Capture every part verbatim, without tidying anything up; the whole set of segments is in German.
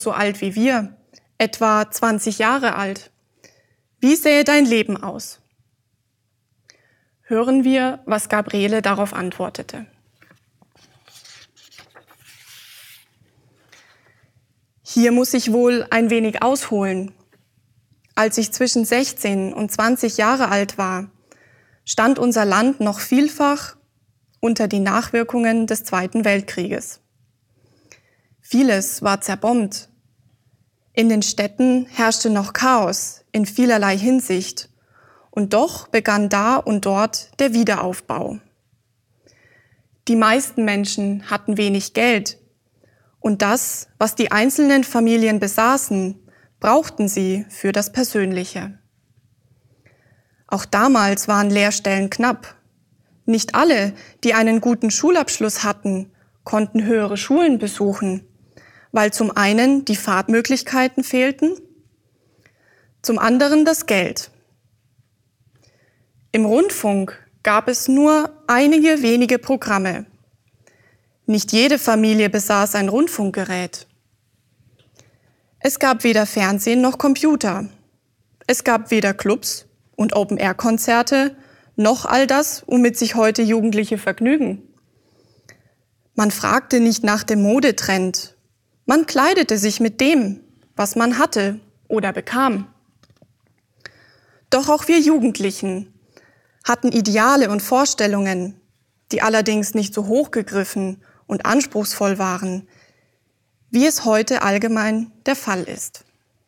so alt wie wir, etwa zwanzig Jahre alt. Wie sähe dein Leben aus? Hören wir, was Gabriele darauf antwortete. Hier muss ich wohl ein wenig ausholen. Als ich zwischen sechzehn und zwanzig Jahre alt war, stand unser Land noch vielfach unter die Nachwirkungen des Zweiten Weltkrieges. Vieles war zerbombt. In den Städten herrschte noch Chaos in vielerlei Hinsicht. Und doch begann da und dort der Wiederaufbau. Die meisten Menschen hatten wenig Geld. Und das, was die einzelnen Familien besaßen, brauchten sie für das Persönliche. Auch damals waren Lehrstellen knapp. Nicht alle, die einen guten Schulabschluss hatten, konnten höhere Schulen besuchen, weil zum einen die Fahrtmöglichkeiten fehlten, zum anderen das Geld. Im Rundfunk gab es nur einige wenige Programme. Nicht jede Familie besaß ein Rundfunkgerät. Es gab weder Fernsehen noch Computer. Es gab weder Clubs und Open-Air-Konzerte noch all das, womit sich heute Jugendliche vergnügen. Man fragte nicht nach dem Modetrend. Man kleidete sich mit dem, was man hatte oder bekam. Doch auch wir Jugendlichen hatten Ideale und Vorstellungen, die allerdings nicht so hochgegriffen und anspruchsvoll waren, wie es heute allgemein der Fall ist.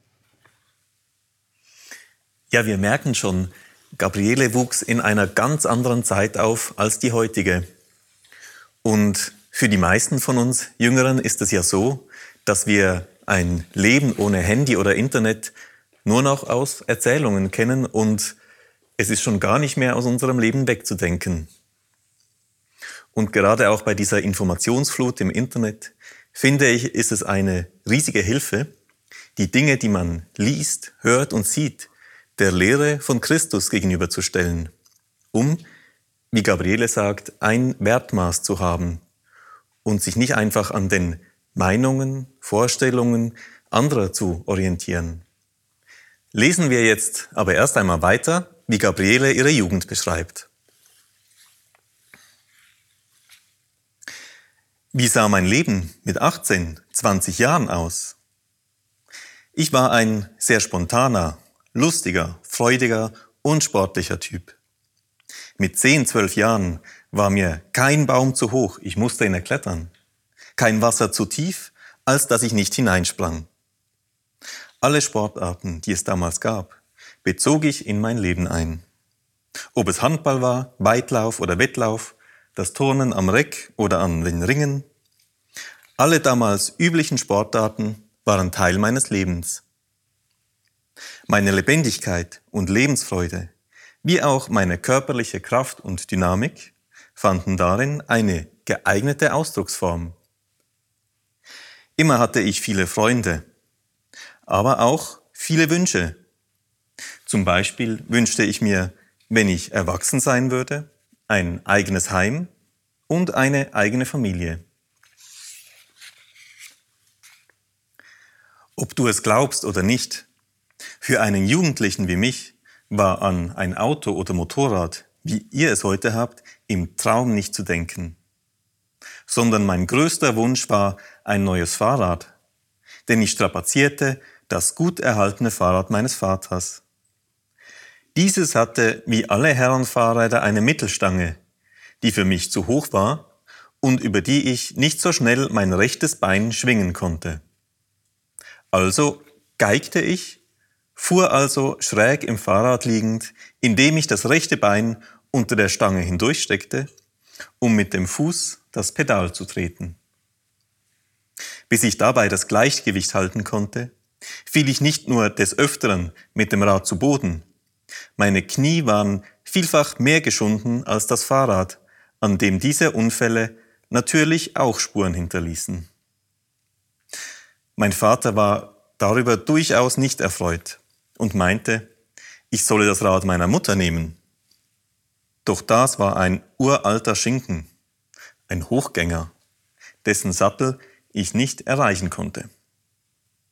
Ja, wir merken schon, Gabriele wuchs in einer ganz anderen Zeit auf als die heutige. Und für die meisten von uns Jüngeren ist es ja so, dass wir ein Leben ohne Handy oder Internet nur noch aus Erzählungen kennen und es ist schon gar nicht mehr aus unserem Leben wegzudenken. Und gerade auch bei dieser Informationsflut im Internet, finde ich, ist es eine riesige Hilfe, die Dinge, die man liest, hört und sieht, der Lehre von Christus gegenüberzustellen, um, wie Gabriele sagt, ein Wertmaß zu haben und sich nicht einfach an den Meinungen, Vorstellungen anderer zu orientieren. Lesen wir jetzt aber erst einmal weiter, wie Gabriele ihre Jugend beschreibt. Wie sah mein Leben mit achtzehn, zwanzig Jahren aus? Ich war ein sehr spontaner, lustiger, freudiger und sportlicher Typ. Mit zehn, zwölf Jahren war mir kein Baum zu hoch, ich musste ihn erklettern. Kein Wasser zu tief, als dass ich nicht hineinsprang. Alle Sportarten, die es damals gab, bezog ich in mein Leben ein. Ob es Handball war, Weitlauf oder Wettlauf, das Turnen am Reck oder an den Ringen. Alle damals üblichen Sportarten waren Teil meines Lebens. Meine Lebendigkeit und Lebensfreude, wie auch meine körperliche Kraft und Dynamik, fanden darin eine geeignete Ausdrucksform. Immer hatte ich viele Freunde, aber auch viele Wünsche. Zum Beispiel wünschte ich mir, wenn ich erwachsen sein würde, ein eigenes Heim und eine eigene Familie. Ob du es glaubst oder nicht, für einen Jugendlichen wie mich war an ein Auto oder Motorrad, wie ihr es heute habt, im Traum nicht zu denken. Sondern mein größter Wunsch war ein neues Fahrrad, denn ich strapazierte das gut erhaltene Fahrrad meines Vaters. Dieses hatte wie alle Herrenfahrräder eine Mittelstange, die für mich zu hoch war und über die ich nicht so schnell mein rechtes Bein schwingen konnte. Also geigte ich, fuhr also schräg im Fahrrad liegend, indem ich das rechte Bein unter der Stange hindurchsteckte, um mit dem Fuß das Pedal zu treten. Bis ich dabei das Gleichgewicht halten konnte, fiel ich nicht nur des Öfteren mit dem Rad zu Boden. Meine Knie waren vielfach mehr geschunden als das Fahrrad, an dem diese Unfälle natürlich auch Spuren hinterließen. Mein Vater war darüber durchaus nicht erfreut und meinte, ich solle das Rad meiner Mutter nehmen. Doch das war ein uralter Schinken, ein Hochgänger, dessen Sattel ich nicht erreichen konnte.